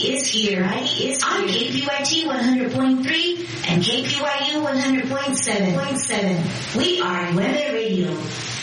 is here. On KPYT 100.3 and KPYU 100.7. We are Nueve Radio.